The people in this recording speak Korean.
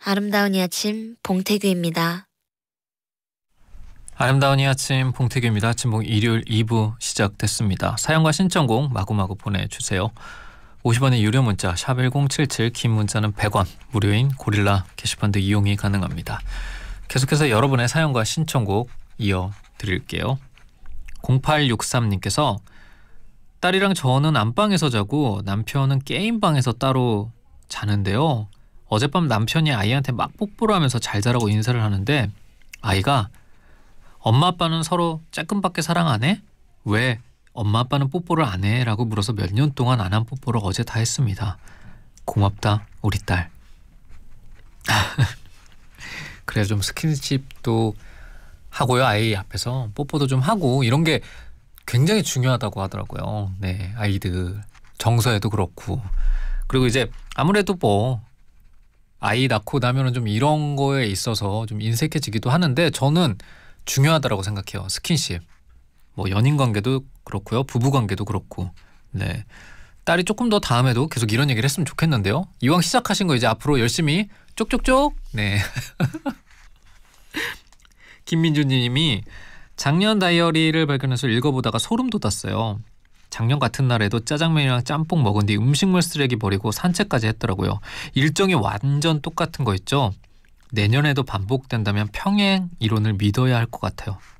아름다운 이 아침 봉태규입니다. 아름다운 이 아침 봉태규입니다. 진봉 일요일 2부 시작됐습니다. 사연과 신청곡 마구마구 보내주세요. 50원의 유료 문자 샵 1077, 긴 문자는 100원, 무료인 고릴라 게시판도 이용이 가능합니다. 계속해서 여러분의 사연과 신청곡 이어드릴게요. 0863님께서 딸이랑 저는 안방에서 자고 남편은 게임방에서 따로 자는데요. 어젯밤 남편이 아이한테 막 뽀뽀를 하면서 잘 자라고 인사를 하는데 아이가 엄마 아빠는 서로 쬐끔밖에 사랑 안 해? 왜 엄마 아빠는 뽀뽀를 안 해? 라고 물어서 몇 년 동안 안 한 뽀뽀를 어제 다 했습니다. 고맙다 우리 딸. 그래야 좀 스킨십도 하고요. 아이 앞에서 뽀뽀도 좀 하고 이런 게 굉장히 중요하다고 하더라고요. 네, 아이들 정서에도 그렇고. 그리고 이제 아무래도 뭐 아이 낳고 나면은 좀 이런 거에 있어서 좀 인색해지기도 하는데 저는 중요하다라고 생각해요. 스킨십. 뭐 연인 관계도 그렇고요. 부부 관계도 그렇고. 네. 딸이 조금 더 다음에도 계속 이런 얘기를 했으면 좋겠는데요. 이왕 시작하신 거 이제 앞으로 열심히 쪽쪽쪽. 네. 김민주 님이 작년 다이어리를 발견해서 읽어보다가 소름 돋았어요. 작년 같은 날에도 짜장면이랑 짬뽕 먹은 뒤 음식물 쓰레기 버리고 산책까지 했더라고요. 일정이 완전 똑같은 거 있죠. 내년에도 반복된다면 평행 이론을 믿어야 할 것 같아요.